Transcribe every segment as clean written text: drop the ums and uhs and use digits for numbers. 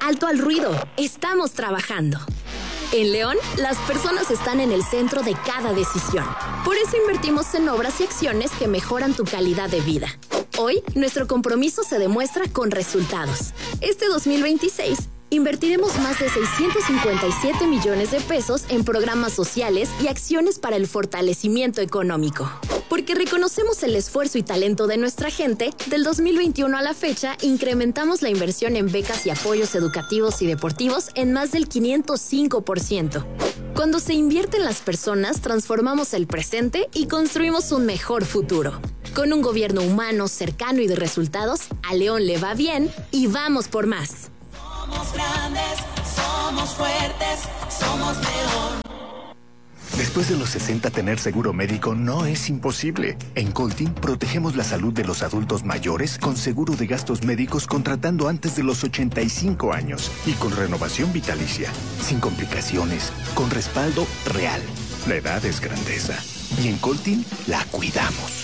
alto al ruido, estamos trabajando. En León, las personas están en el centro de cada decisión. Por eso invertimos en obras y acciones que mejoran tu calidad de vida. Hoy, nuestro compromiso se demuestra con resultados. Este 2026, invertiremos más de 657 millones de pesos en programas sociales y acciones para el fortalecimiento económico. Porque reconocemos el esfuerzo y talento de nuestra gente, del 2021 a la fecha, incrementamos la inversión en becas y apoyos educativos y deportivos en más del 505%. Cuando se invierte en las personas, transformamos el presente y construimos un mejor futuro. Con un gobierno humano, cercano y de resultados, a León le va bien y vamos por más. Somos grandes, somos fuertes, somos León. Después de los 60, tener seguro médico no es imposible. En Coltin protegemos la salud de los adultos mayores con seguro de gastos médicos contratando antes de los 85 años y con renovación vitalicia, sin complicaciones, con respaldo real. La edad es grandeza y en Coltin la cuidamos.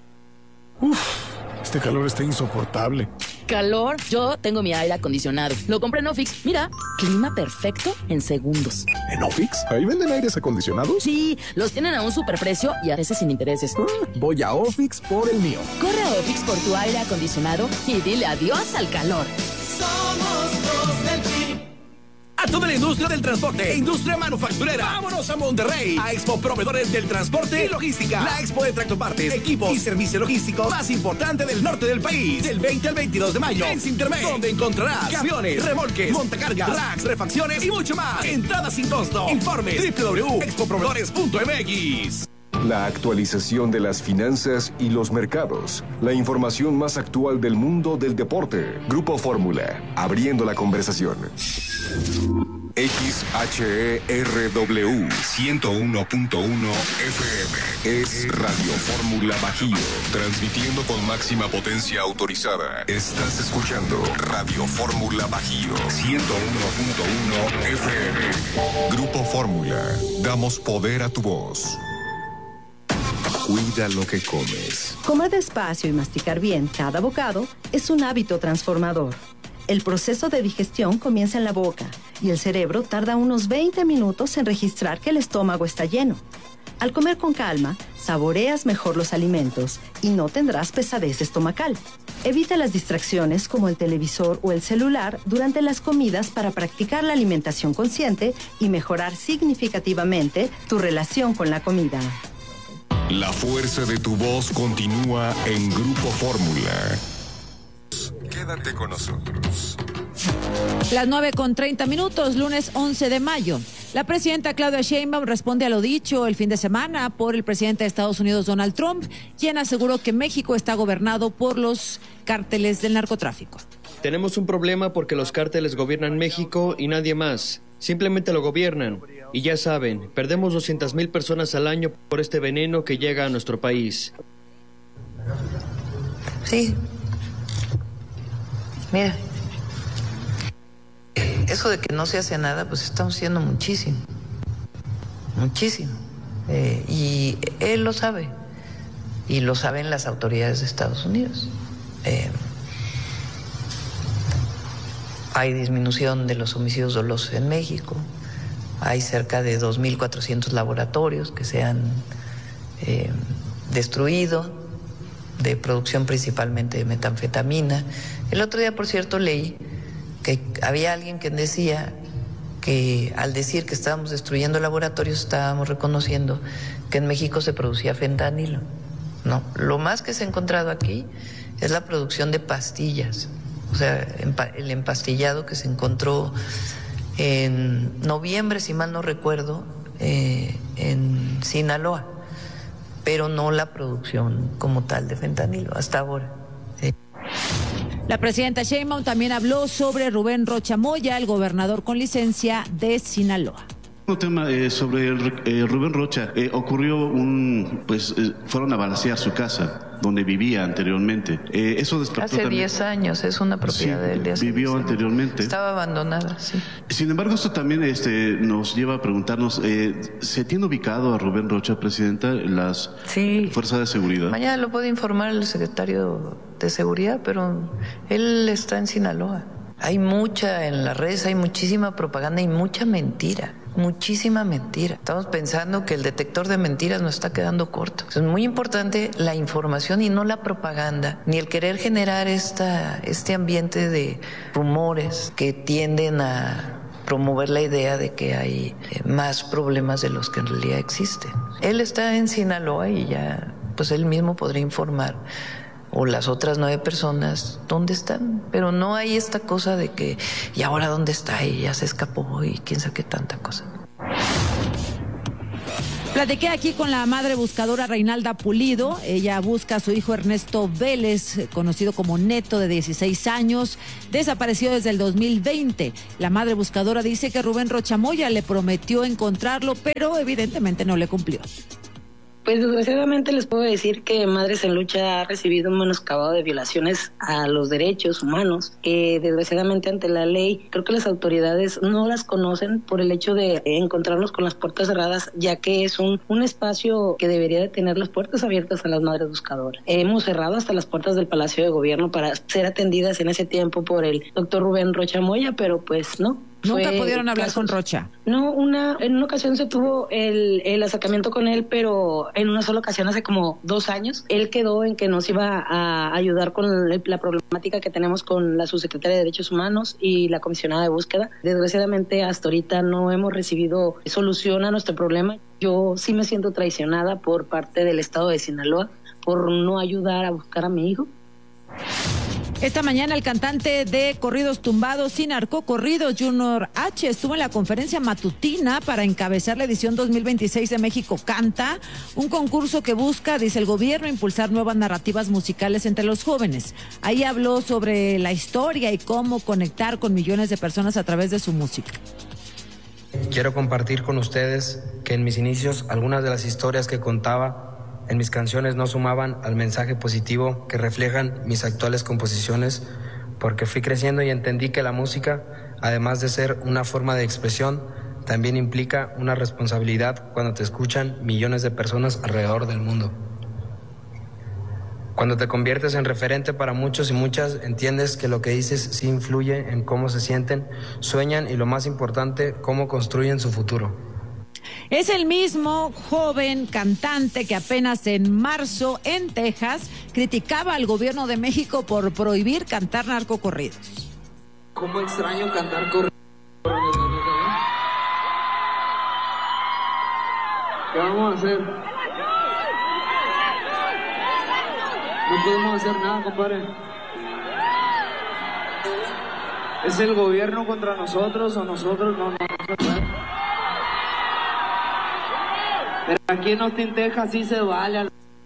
Este calor está insoportable. ¿Calor? Yo tengo mi aire acondicionado. Lo compré en Ofix. Mira, clima perfecto en segundos. ¿En Ofix? ¿Ahí venden aires acondicionados? Sí, los tienen a un superprecio y a veces sin intereses. Voy a Ofix por el mío. Corre a Ofix por tu aire acondicionado y dile adiós al calor. Somos los del PRI. A toda la industria del transporte e industria manufacturera. Vámonos a Monterrey, a Expo Proveedores del Transporte y Logística. La expo de tractopartes, equipos y servicio logístico más importante del norte del país. Del 20 al 22 de mayo en Sintermex, donde encontrarás camiones, remolques, montacargas, racks, refacciones y mucho más. Entradas sin costo. Informes www.expoproveedores.mx. La actualización de las finanzas y los mercados. La información más actual del mundo del deporte. Grupo Fórmula, abriendo la conversación. XHERW 101.1 FM es Radio Fórmula Bajío, transmitiendo con máxima potencia autorizada. Estás escuchando Radio Fórmula Bajío 101.1 FM. Grupo Fórmula, damos poder a tu voz. Cuida lo que comes. Comer despacio y masticar bien cada bocado es un hábito transformador. El proceso de digestión comienza en la boca y el cerebro tarda unos 20 minutos en registrar que el estómago está lleno. Al comer con calma, saboreas mejor los alimentos y no tendrás pesadez estomacal. Evita las distracciones como el televisor o el celular durante las comidas para practicar la alimentación consciente y mejorar significativamente tu relación con la comida. La fuerza de tu voz continúa en Grupo Fórmula. Quédate con nosotros. Las 9:30, lunes 11 de mayo. La presidenta Claudia Sheinbaum responde a lo dicho el fin de semana por el presidente de Estados Unidos, Donald Trump, quien aseguró que México está gobernado por los cárteles del narcotráfico. Tenemos un problema porque los cárteles gobiernan México y nadie más. Simplemente lo gobiernan. Y ya saben, perdemos 200,000 personas al año por este veneno que llega a nuestro país. Sí. Mira, eso de que no se hace nada, pues estamos haciendo muchísimo. Muchísimo. Y él lo sabe. Y lo saben las autoridades de Estados Unidos. Hay disminución de los homicidios dolosos en México. Hay cerca de 2,400 laboratorios que se han destruido, de producción principalmente de metanfetamina. El otro día, por cierto, leí que había alguien que decía que al decir que estábamos destruyendo laboratorios, estábamos reconociendo que en México se producía fentanilo. No, lo más que se ha encontrado aquí es la producción de pastillas. O sea, el empastillado que se encontró en noviembre, si mal no recuerdo, en Sinaloa, pero no la producción como tal de fentanilo hasta ahora. La presidenta Sheinbaum también habló sobre Rubén Rocha Moya, el gobernador con licencia de Sinaloa. Un tema sobre Rubén Rocha. Ocurrió fueron a balacear su casa donde vivía anteriormente. Eso despertó hace 10 años, es una propiedad de él. Vivió anteriormente. Estaba abandonada, sí. Sin embargo, esto también nos lleva a preguntarnos, ¿se tiene ubicado a Rubén Rocha, presidenta, las fuerzas de seguridad? Mañana lo puede informar el secretario de Seguridad, pero él está en Sinaloa. Hay mucha, en las redes hay muchísima propaganda y mucha mentira. Muchísima mentira. Estamos pensando que el detector de mentiras nos está quedando corto. Es muy importante la información y no la propaganda, ni el querer generar este ambiente de rumores que tienden a promover la idea de que hay más problemas de los que en realidad existen. Él está en Sinaloa y ya, pues él mismo podría informar, o las otras 9 personas, ¿dónde están? Pero no hay esta cosa de que, ¿y ahora dónde está? Y ya se escapó y quién sabe qué tanta cosa. Platiqué aquí con la madre buscadora Reinalda Pulido. Ella busca a su hijo Ernesto Vélez, conocido como Neto, de 16 años, desaparecido desde el 2020. La madre buscadora dice que Rubén Rocha Moya le prometió encontrarlo, pero evidentemente no le cumplió. Pues desgraciadamente les puedo decir que Madres en Lucha ha recibido un menoscabado de violaciones a los derechos humanos, que desgraciadamente ante la ley creo que las autoridades no las conocen por el hecho de encontrarlos con las puertas cerradas, ya que es un espacio que debería de tener las puertas abiertas a las madres buscadoras. Hemos cerrado hasta las puertas del Palacio de Gobierno para ser atendidas en ese tiempo por el doctor Rubén Rocha Moya, pero pues no. ¿Nunca pudieron hablar con Rocha? No, en una ocasión se tuvo el acercamiento con él, pero en una sola ocasión hace como 2 años. Él quedó en que nos iba a ayudar con la problemática que tenemos con la subsecretaria de Derechos Humanos y la comisionada de búsqueda. Desgraciadamente hasta ahorita no hemos recibido solución a nuestro problema. Yo sí me siento traicionada por parte del estado de Sinaloa por no ayudar a buscar a mi hijo. Esta mañana el cantante de corridos tumbados y narcocorridos Junior H estuvo en la conferencia matutina para encabezar la edición 2026 de México Canta, un concurso que busca, dice el gobierno, impulsar nuevas narrativas musicales entre los jóvenes. Ahí habló sobre la historia y cómo conectar con millones de personas a través de su música. Quiero compartir con ustedes que en mis inicios algunas de las historias que contaba en mis canciones no sumaban al mensaje positivo que reflejan mis actuales composiciones, porque fui creciendo y entendí que la música, además de ser una forma de expresión, también implica una responsabilidad cuando te escuchan millones de personas alrededor del mundo. Cuando te conviertes en referente para muchos y muchas, entiendes que lo que dices sí influye en cómo se sienten, sueñan y, lo más importante, cómo construyen su futuro. Es el mismo joven cantante que apenas en marzo en Texas criticaba al gobierno de México por prohibir cantar narcocorridos. ¿Cómo extraño cantar corridos? ¿Qué vamos a hacer? No podemos hacer nada, compadre. ¿Es el gobierno contra nosotros o nosotros no se puede? Pero aquí en Austin, Texas sí se vale.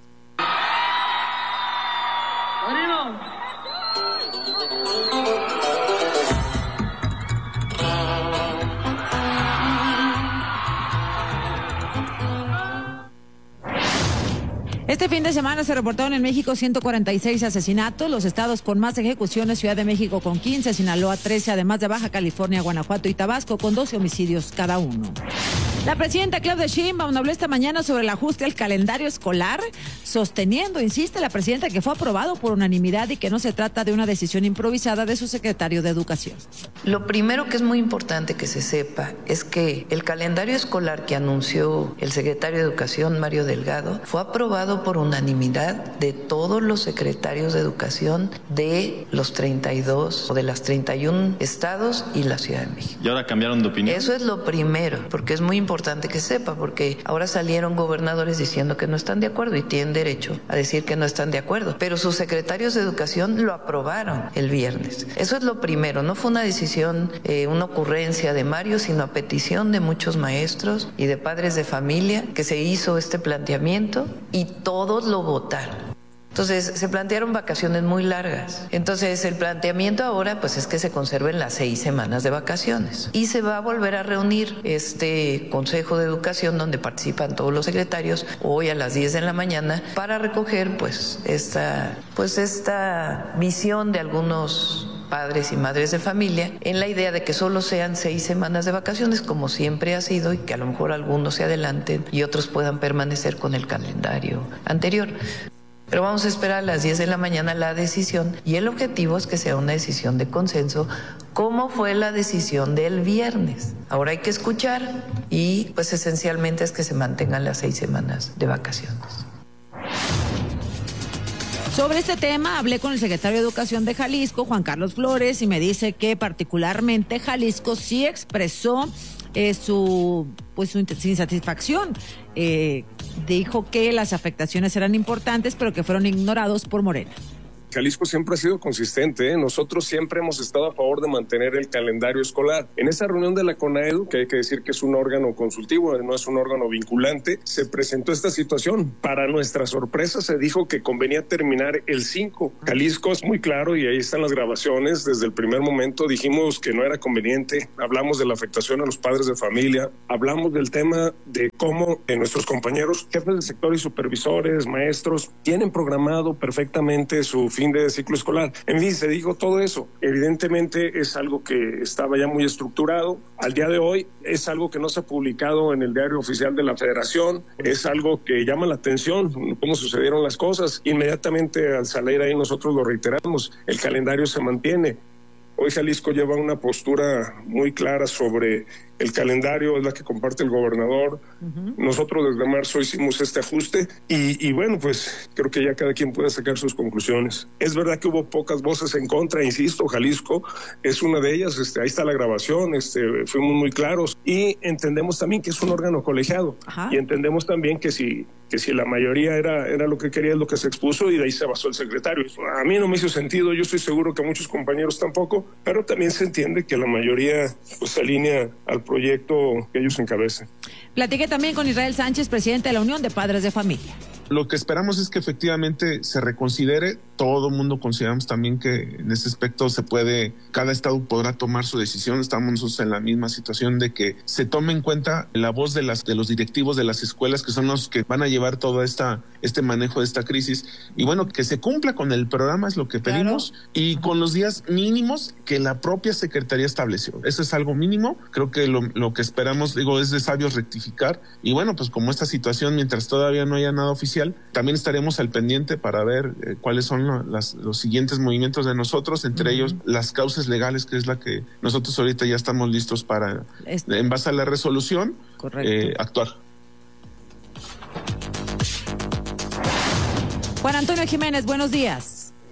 Este fin de semana se reportaron en México 146 asesinatos, los estados con más ejecuciones, Ciudad de México con 15, Sinaloa 13, además de Baja California, Guanajuato y Tabasco con 12 homicidios cada uno. La presidenta Claudia Sheinbaum habló esta mañana sobre el ajuste al calendario escolar, sosteniendo, insiste la presidenta, que fue aprobado por unanimidad y que no se trata de una decisión improvisada de su secretario de Educación. Lo primero que es muy importante que se sepa es que el calendario escolar que anunció el secretario de Educación, Mario Delgado, fue aprobado por unanimidad de todos los secretarios de Educación de los 32 o de las 31 estados y la Ciudad de México. ¿Y ahora cambiaron de opinión? Eso es lo primero, porque es muy importante que sepa, porque ahora salieron gobernadores diciendo que no están de acuerdo y tienen derecho a decir que no están de acuerdo, pero sus secretarios de Educación lo aprobaron el viernes. Eso es lo primero, no fue una decisión, una ocurrencia de Mario, sino a petición de muchos maestros y de padres de familia que se hizo este planteamiento y todos lo votaron. Entonces, se plantearon vacaciones muy largas. Entonces, el planteamiento ahora pues es que se conserven las 6 semanas de vacaciones. Y se va a volver a reunir este Consejo de Educación donde participan todos los secretarios hoy a las 10 de la mañana para recoger pues esta visión de algunos padres y madres de familia en la idea de que solo sean 6 semanas de vacaciones, como siempre ha sido, y que a lo mejor algunos se adelanten y otros puedan permanecer con el calendario anterior. Pero vamos a esperar a las 10 de la mañana la decisión y el objetivo es que sea una decisión de consenso, como fue la decisión del viernes. Ahora hay que escuchar y pues esencialmente es que se mantengan las 6 semanas de vacaciones. Sobre este tema hablé con el secretario de Educación de Jalisco, Juan Carlos Flores, y me dice que particularmente Jalisco sí expresó su insatisfacción. Dijo que las afectaciones eran importantes, pero que fueron ignorados por Morena. Jalisco siempre ha sido consistente, ¿eh? Nosotros siempre hemos estado a favor de mantener el calendario escolar. En esa reunión de la CONAEDU, que hay que decir que es un órgano consultivo, no es un órgano vinculante, se presentó esta situación. Para nuestra sorpresa se dijo que convenía terminar el 5. Jalisco es muy claro y ahí están las grabaciones. Desde el primer momento dijimos que no era conveniente. Hablamos de la afectación a los padres de familia. Hablamos del tema de cómo nuestros compañeros, jefes de sector y supervisores, maestros, tienen programado perfectamente su fin de ciclo escolar. En fin, se dijo todo eso. Evidentemente es algo que estaba ya muy estructurado. Al día de hoy es algo que no se ha publicado en el diario oficial de la Federación. Es algo que llama la atención, cómo sucedieron las cosas. Inmediatamente al salir ahí nosotros lo reiteramos. El calendario se mantiene. Hoy Jalisco lleva una postura muy clara sobre el calendario, es la que comparte el gobernador. Nosotros desde marzo hicimos este ajuste y bueno, pues creo que ya cada quien puede sacar sus conclusiones. Es verdad que hubo pocas voces en contra, insisto, Jalisco es una de ellas, ahí está la grabación, fuimos muy claros y entendemos también que es un órgano colegiado. Y entendemos también que si la mayoría era lo que quería, es lo que se expuso y de ahí se basó el secretario. A mí no me hizo sentido, yo estoy seguro que a muchos compañeros tampoco, pero también se entiende que la mayoría pues se alinea al proyecto que ellos encabezan. Platiqué también con Israel Sánchez, presidente de la Unión de Padres de Familia. Lo que esperamos es que efectivamente se reconsidere. Todo el mundo consideramos también que en ese aspecto cada estado podrá tomar su decisión. Estamos nosotros en la misma situación de que se tome en cuenta la voz de los directivos de las escuelas, que son los que van a llevar todo este manejo de esta crisis. Y bueno, que se cumpla con el programa es lo que pedimos, y con los días mínimos que la propia Secretaría estableció. Eso es algo mínimo. Creo que lo que esperamos, es de sabios rectificar. Y bueno, pues como esta situación, mientras todavía no haya nada oficial, también estaremos al pendiente para ver cuáles son los siguientes movimientos de nosotros, entre ellos las causas legales, que es la que nosotros ahorita ya estamos listos para, en base a la resolución, actuar. Juan Antonio Jiménez, buenos días.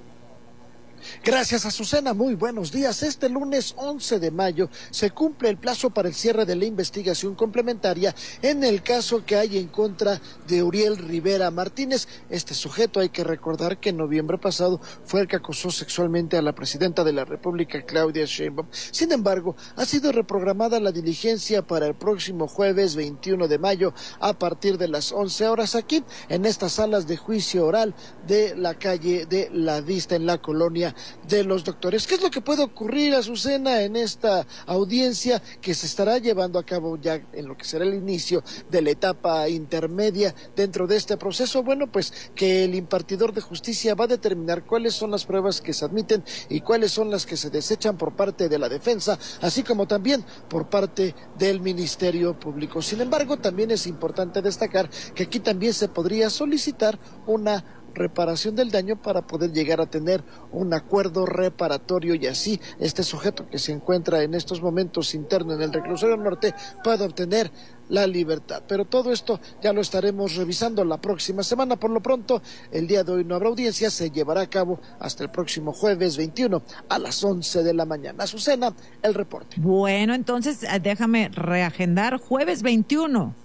Gracias, Azucena. Muy buenos días. Este lunes 11 de mayo se cumple el plazo para el cierre de la investigación complementaria en el caso que hay en contra de Uriel Rivera Martínez. Este sujeto, hay que recordar que en noviembre pasado fue el que acosó sexualmente a la presidenta de la República, Claudia Sheinbaum. Sin embargo, ha sido reprogramada la diligencia para el próximo jueves 21 de mayo a partir de las 11 horas aquí en estas salas de juicio oral de la calle de La Vista en la colonia de los Doctores. ¿Qué es lo que puede ocurrir, Azucena, en esta audiencia que se estará llevando a cabo ya en lo que será el inicio de la etapa intermedia dentro de este proceso? Bueno, pues que el impartidor de justicia va a determinar cuáles son las pruebas que se admiten y cuáles son las que se desechan por parte de la defensa, así como también por parte del Ministerio Público. Sin embargo, también es importante destacar que aquí también se podría solicitar una reparación del daño para poder llegar a tener un acuerdo reparatorio y así este sujeto que se encuentra en estos momentos interno en el reclusorio norte pueda obtener la libertad. Pero todo esto ya lo estaremos revisando la próxima semana. Por lo pronto, el día de hoy no habrá audiencia, se llevará a cabo hasta el próximo jueves 21 a las 11 de la mañana. Azucena, el reporte. Bueno, entonces déjame reagendar jueves 21.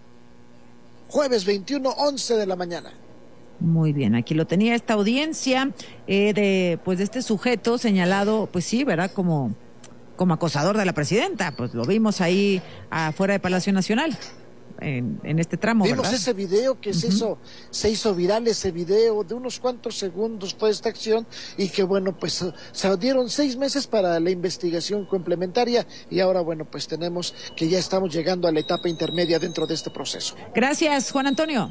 Jueves 21, 11 de la mañana. Muy bien, aquí lo tenía esta audiencia de este sujeto señalado, pues sí, ¿verdad? Como acosador de la presidenta, pues lo vimos ahí afuera de Palacio Nacional, en este tramo, vimos, ¿verdad? Ese video que se hizo viral, ese video de unos cuantos segundos fue esta acción y que bueno, pues se dieron 6 meses para la investigación complementaria y ahora bueno, pues tenemos que ya estamos llegando a la etapa intermedia dentro de este proceso. Gracias, Juan Antonio.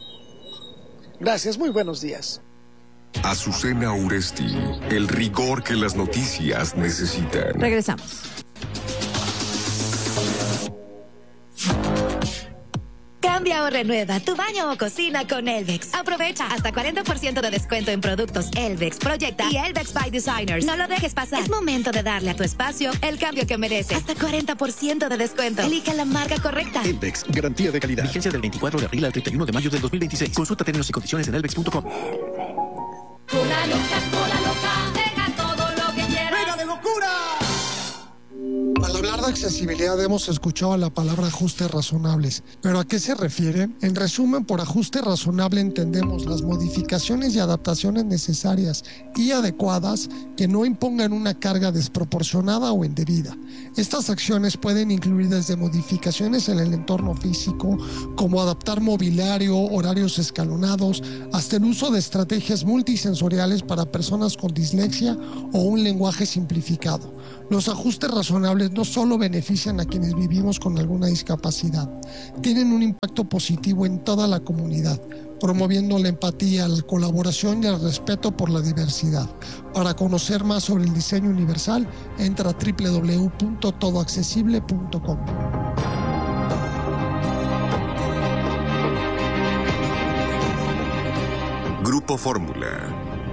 Gracias, muy buenos días. Azucena Uresti, el rigor que las noticias necesitan. Regresamos. Cambia Limpia o renueva tu baño o cocina con Elvex. Aprovecha hasta 40% de descuento en productos Elvex, Proyecta y Elvex by Designers. No lo dejes pasar. Es momento de darle a tu espacio el cambio que merece. Hasta 40% de descuento. Elija la marca correcta. Elvex, garantía de calidad. Vigencia del 24 de abril al 31 de mayo del 2026. Consulta términos y condiciones en elvex.com. Cola loca, deja todo lo que quieras. ¡Venga de locura! Al hablar de accesibilidad hemos escuchado la palabra ajustes razonables, pero ¿a qué se refiere? En resumen, por ajuste razonable entendemos las modificaciones y adaptaciones necesarias y adecuadas que no impongan una carga desproporcionada o indebida. Estas acciones pueden incluir desde modificaciones en el entorno físico, como adaptar mobiliario, horarios escalonados, hasta el uso de estrategias multisensoriales para personas con dislexia o un lenguaje simplificado. Los ajustes razonables no solo benefician a quienes vivimos con alguna discapacidad, tienen un impacto positivo en toda la comunidad, promoviendo la empatía, la colaboración y el respeto por la diversidad. Para conocer más sobre el diseño universal, entra a www.todoaccesible.com. Grupo Fórmula.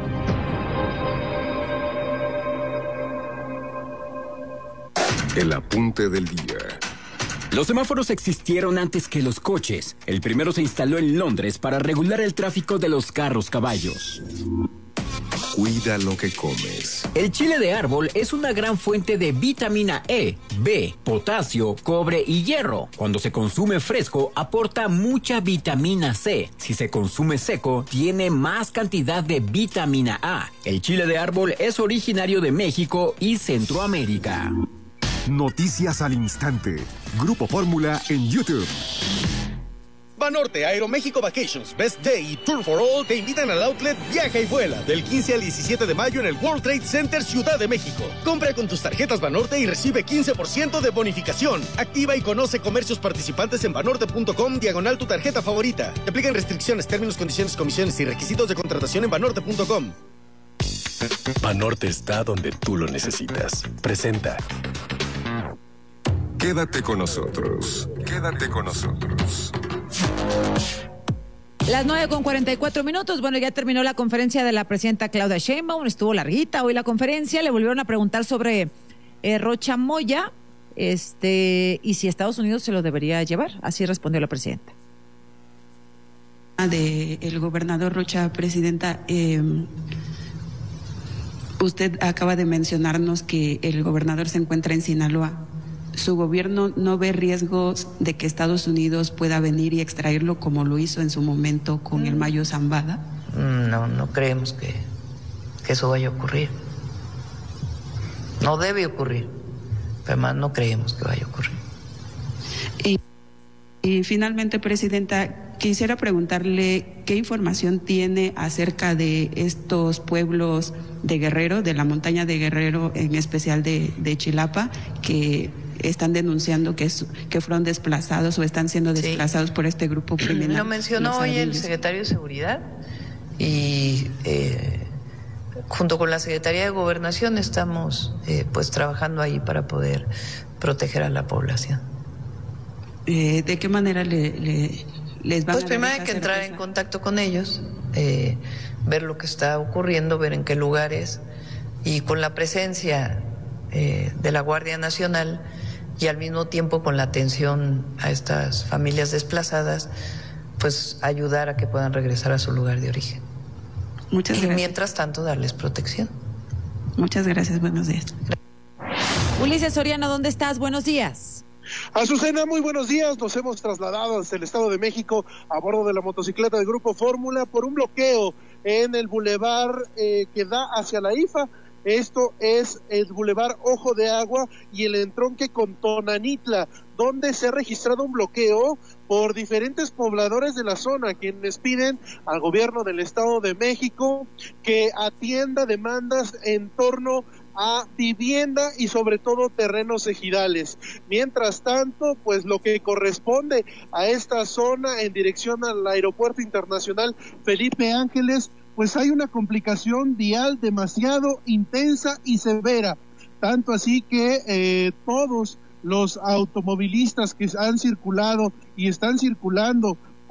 El apunte del día. Los semáforos existieron antes que los coches. El primero se instaló en Londres para regular el tráfico de los carros-caballos. Cuida lo que comes. El chile de árbol es una gran fuente de vitamina E, B, potasio, cobre y hierro. Cuando se consume fresco, aporta mucha vitamina C. Si se consume seco, tiene más cantidad de vitamina A. El chile de árbol es originario de México y Centroamérica. Noticias al instante. Grupo Fórmula en YouTube. Banorte, Aeroméxico Vacations, Best Day y Tour for All te invitan al outlet Viaja y Vuela del 15 al 17 de mayo en el World Trade Center Ciudad de México. Compra con tus tarjetas Banorte y recibe 15% de bonificación. Activa y conoce comercios participantes en banorte.com / tu tarjeta favorita. Te aplican restricciones, términos, condiciones, comisiones y requisitos de contratación en banorte.com. Banorte está donde tú lo necesitas. Presenta. Quédate con nosotros. Quédate con nosotros. Las 9:44. Bueno, ya terminó la conferencia de la presidenta Claudia Sheinbaum. Estuvo larguita hoy la conferencia. Le volvieron a preguntar sobre Rocha Moya, y si Estados Unidos se lo debería llevar. Así respondió la presidenta. El gobernador Rocha, presidenta, usted acaba de mencionarnos que el gobernador se encuentra en Sinaloa. ¿Su gobierno no ve riesgos de que Estados Unidos pueda venir y extraerlo como lo hizo en su momento con el Mayo Zambada? No creemos que eso vaya a ocurrir. No debe ocurrir, pero además no creemos que vaya a ocurrir. Y finalmente, presidenta, quisiera preguntarle qué información tiene acerca de estos pueblos de Guerrero, de la montaña de Guerrero, en especial de Chilapa, que están denunciando que fueron desplazados o están siendo desplazados por este grupo criminal. Lo mencionó hoy el secretario de Seguridad y junto con la Secretaría de Gobernación estamos trabajando ahí para poder proteger a la población. ¿De qué manera les van a dar? Primero hay que entrar en contacto con ellos, ver lo que está ocurriendo, ver en qué lugares, y con la presencia de la Guardia Nacional y al mismo tiempo con la atención a estas familias desplazadas, pues ayudar a que puedan regresar a su lugar de origen. Muchas gracias. Y mientras tanto darles protección. Muchas gracias, buenos días. Ulises Soriano, ¿dónde estás? Buenos días. Azucena, muy buenos días. Nos hemos trasladado hacia el Estado de México a bordo de la motocicleta del Grupo Fórmula por un bloqueo en el bulevar que da hacia la IFA. Esto es el bulevar Ojo de Agua y el entronque con Tonanitla, donde se ha registrado un bloqueo por diferentes pobladores de la zona, quienes piden al gobierno del Estado de México que atienda demandas en torno a vivienda y sobre todo terrenos ejidales. Mientras tanto, pues lo que corresponde a esta zona en dirección al Aeropuerto Internacional Felipe Ángeles, pues hay una complicación vial demasiado intensa y severa, tanto así que todos los automovilistas que han circulado y están circulando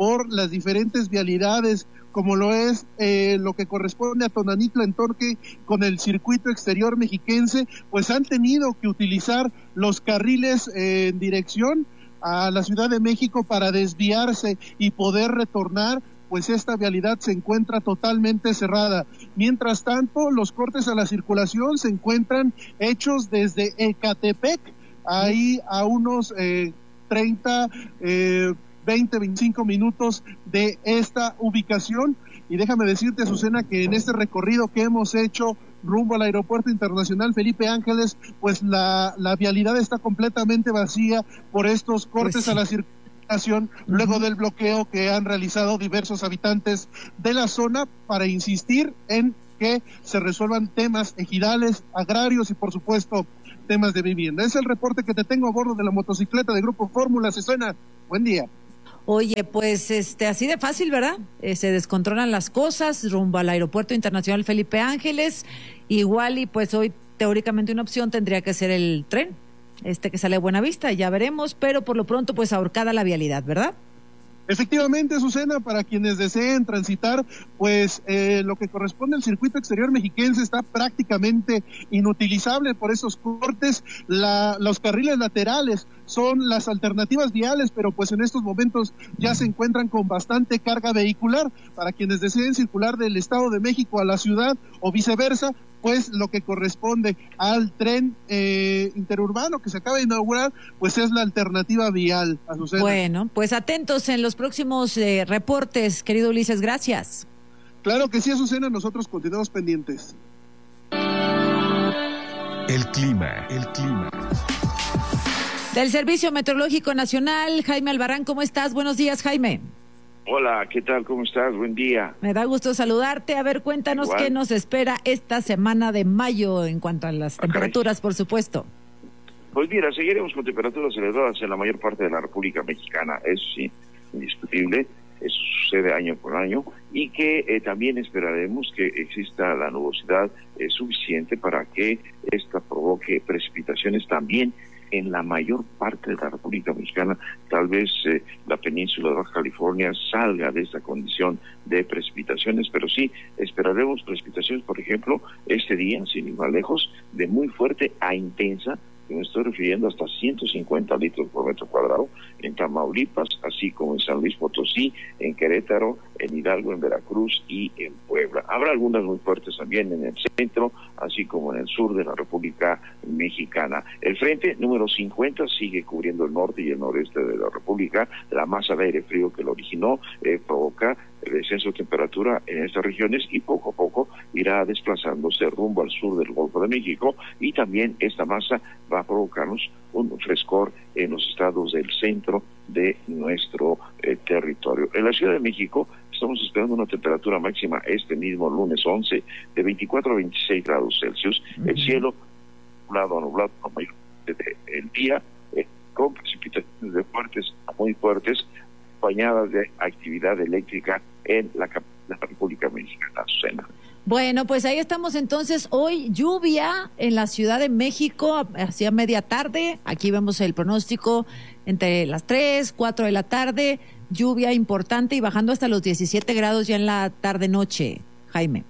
por las diferentes vialidades, como lo es lo que corresponde a Tonanitla en Torque con el circuito exterior mexiquense, pues han tenido que utilizar los carriles en dirección a la Ciudad de México para desviarse y poder retornar, pues esta vialidad se encuentra totalmente cerrada. Mientras tanto, los cortes a la circulación se encuentran hechos desde Ecatepec, ahí a unos 25 minutos de esta ubicación. Y déjame decirte, Azucena, que en este recorrido que hemos hecho rumbo al Aeropuerto Internacional Felipe Ángeles, pues la vialidad está completamente vacía por estos cortes a la circulación, luego del bloqueo que han realizado diversos habitantes de la zona para insistir en que se resuelvan temas ejidales, agrarios y, por supuesto, temas de vivienda. Es el reporte que te tengo a bordo de la motocicleta de Grupo Fórmula. Azucena, buen día. Oye, pues así de fácil, ¿verdad? Se descontrolan las cosas rumbo al Aeropuerto Internacional Felipe Ángeles. Igual y pues hoy teóricamente una opción tendría que ser el tren, que sale a Buenavista, ya veremos, pero por lo pronto pues ahorcada la vialidad, ¿verdad? Efectivamente, Azucena, para quienes deseen transitar, pues lo que corresponde al circuito exterior mexiquense está prácticamente inutilizable por esos cortes. Los carriles laterales son las alternativas viales, pero pues en estos momentos ya se encuentran con bastante carga vehicular. Para quienes deseen circular del Estado de México a la ciudad o viceversa, pues lo que corresponde al tren interurbano que se acaba de inaugurar, pues es la alternativa vial, Azucena. Bueno, pues atentos en los próximos reportes, querido Ulises, gracias. Claro que sí, Azucena, nosotros continuamos pendientes. El clima. Del Servicio Meteorológico Nacional, Jaime Albarrán, ¿cómo estás? Buenos días, Jaime. Hola, ¿qué tal? ¿Cómo estás? Buen día. Me da gusto saludarte. A ver, cuéntanos qué nos espera esta semana de mayo en cuanto a las temperaturas, por supuesto. Pues mira, seguiremos con temperaturas elevadas en la mayor parte de la República Mexicana, eso sí, indiscutible, eso sucede año por año, y que también esperaremos que exista la nubosidad suficiente para que esta provoque precipitaciones también en la mayor parte de la República Mexicana. Tal vez la península de Baja California salga de esta condición de precipitaciones, pero sí esperaremos precipitaciones, por ejemplo, este día, sin ir más lejos, de muy fuerte a intensa, que me estoy refiriendo hasta 150 litros por metro cuadrado, en Tamaulipas, así como en San Luis Potosí, en Querétaro, en Hidalgo, en Veracruz y en Puebla. Habrá algunas muy fuertes también en el centro, así como en el sur de la República Mexicana. El frente número 50 sigue cubriendo el norte y el noreste de la República. La masa de aire frío que lo originó provoca el descenso de temperatura en estas regiones y poco a poco irá desplazándose rumbo al sur del Golfo de México, y también esta masa va a provocarnos un frescor en los estados del centro de nuestro territorio. En la Ciudad de México estamos esperando una temperatura máxima este mismo lunes 11 de 24 a 26 grados Celsius. El cielo nublado a nublado la mayor parte del día, con precipitaciones de fuertes a muy fuertes, acompañadas de actividad eléctrica en la República Mexicana, Azucena. Bueno, pues ahí estamos entonces. Hoy lluvia en la Ciudad de México hacia media tarde. Aquí vemos el pronóstico entre las 3, 4 de la tarde. Lluvia importante y bajando hasta los 17 grados ya en la tarde-noche, Jaime.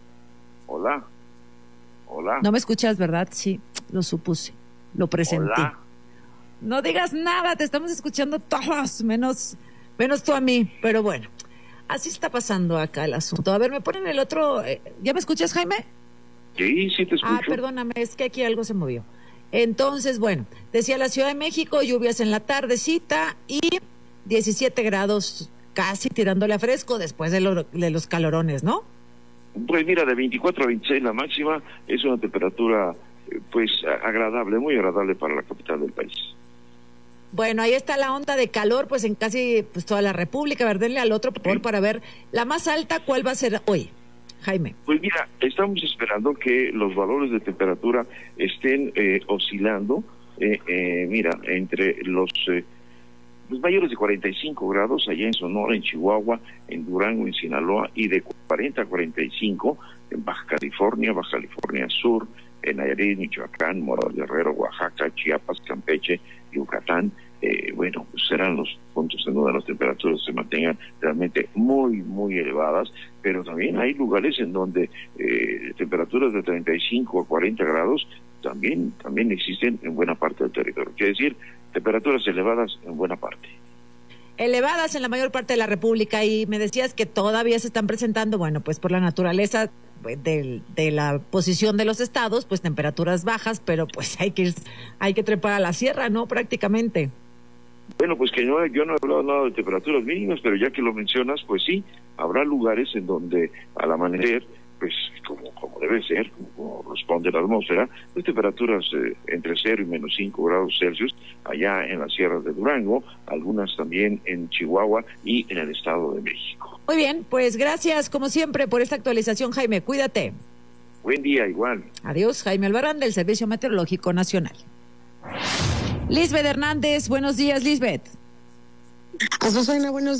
Hola. No me escuchas, ¿verdad? Sí, lo supuse, lo presenté. Hola. No digas nada, te estamos escuchando todos, menos tú a mí, pero bueno. Así está pasando acá el asunto. A ver, me ponen el otro. ¿Ya me escuchas, Jaime? Sí, sí te escucho. Perdóname, es que aquí algo se movió. Entonces, bueno, decía la Ciudad de México, lluvias en la tardecita y 17 grados casi tirándole a fresco después de los calorones, ¿no? Pues mira, de 24 a 26 la máxima, es una temperatura pues agradable, muy agradable para la capital del país. Bueno, ahí está la onda de calor, pues en casi pues toda la República. A ver, denle al otro, por favor, para ver la más alta, ¿cuál va a ser hoy, Jaime? Pues mira, estamos esperando que los valores de temperatura estén oscilando, mira, entre los mayores de 45 grados allá en Sonora, en Chihuahua, en Durango, en Sinaloa, y de 40 a 45 en Baja California Sur, en Nayarit, Michoacán, Morelos, Guerrero, Oaxaca, Chiapas, Campeche, Yucatán. Bueno, pues serán los puntos en donde las temperaturas se mantengan realmente muy, muy elevadas, pero también hay lugares en donde temperaturas de 35 a 40 grados también existen en buena parte del territorio. Quiere decir, temperaturas elevadas en buena parte. Elevadas en la mayor parte de la República, y me decías que todavía se están presentando, bueno, pues por la naturaleza de la posición de los estados, pues temperaturas bajas, pero pues hay que trepar a la sierra, ¿no? Prácticamente. Bueno, pues que yo no he hablado nada de temperaturas mínimas, pero ya que lo mencionas, pues sí, habrá lugares en donde al amanecer, pues como debe ser, como responde la atmósfera, pues temperaturas entre 0 y menos 5 grados Celsius, allá en las sierras de Durango, algunas también en Chihuahua y en el Estado de México. Muy bien, pues gracias como siempre por esta actualización, Jaime, cuídate. Buen día, igual. Adiós, Jaime Albarrán del Servicio Meteorológico Nacional. Lisbeth Hernández, buenos días, Lisbeth. Azucena, buenos días.